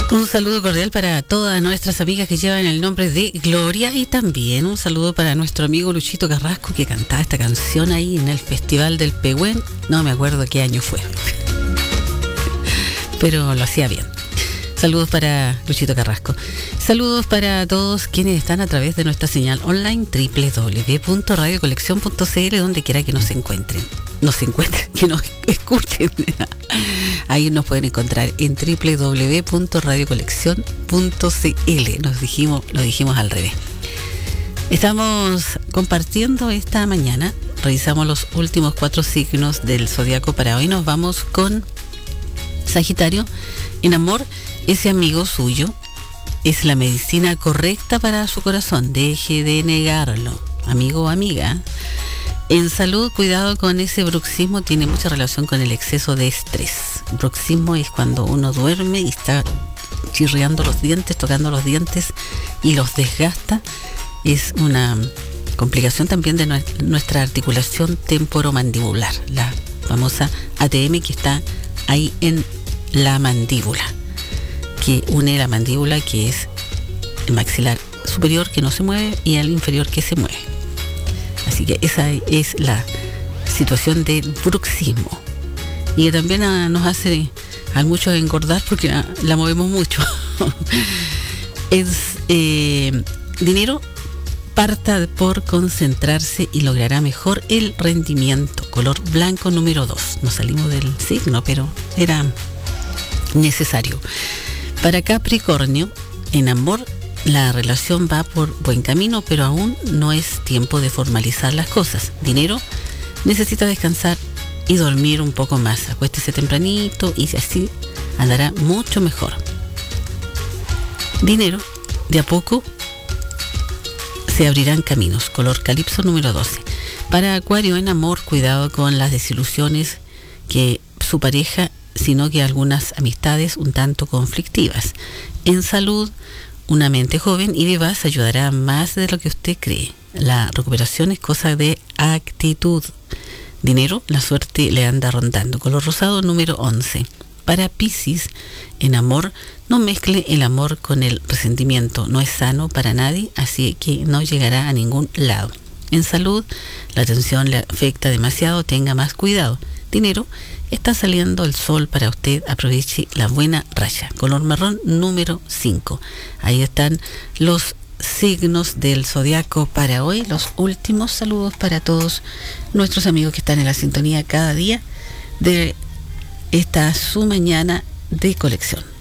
Un saludo cordial para todas nuestras amigas que llevan el nombre de Gloria, y también un saludo para nuestro amigo Luchito Carrasco, que cantaba esta canción ahí en el Festival del Pehuen. No me acuerdo qué año fue, pero lo hacía bien. Saludos para Luchito Carrasco. Saludos para todos quienes están a través de nuestra señal online www.radiocolección.cl, donde quiera que nos encuentren. Que nos escuchen. Ahí nos pueden encontrar en www.radiocolección.cl. Lo dijimos al revés. Estamos compartiendo esta mañana. Revisamos los últimos 4 signos del zodiaco para hoy. Nos vamos con Sagitario. En amor, ese amigo suyo es la medicina correcta para su corazón. Deje de negarlo, amigo o amiga. En salud, cuidado con ese bruxismo. Tiene mucha relación con el exceso de estrés. Bruxismo es cuando uno duerme y está chirriando los dientes, tocando los dientes y los desgasta. Es una complicación también de nuestra articulación temporomandibular, la famosa ATM, que está ahí en la mandíbula, que une la mandíbula, que es el maxilar superior, que no se mueve, y el inferior, que se mueve. Así que esa es la situación del bruxismo, y que también nos hace a muchos engordar porque la movemos mucho. Dinero, parta por concentrarse y logrará mejor el rendimiento. Color blanco número 2. Nos salimos del signo, pero era necesario. Para Capricornio, en amor, la relación va por buen camino, pero aún no es tiempo de formalizar las cosas. Dinero, necesita descansar y dormir un poco más. Acuéstese tempranito y así andará mucho mejor. Dinero, de a poco se abrirán caminos. Color calipso número 12. Para Acuario, en amor, cuidado con las desilusiones que su pareja, sino que algunas amistades un tanto conflictivas. En salud, una mente joven y vivaz ayudará más de lo que usted cree. La recuperación es cosa de actitud. Dinero, la suerte le anda rondando. Color rosado número 11. Para Piscis, en amor, no mezcle el amor con el resentimiento. No es sano para nadie, así que no llegará a ningún lado. En salud, la tensión le afecta demasiado, tenga más cuidado. Dinero, está saliendo el sol para usted, aproveche la buena racha. Color marrón número 5. Ahí están los signos del zodiaco para hoy. Los últimos saludos para todos nuestros amigos que están en la sintonía cada día de esta su mañana de colección.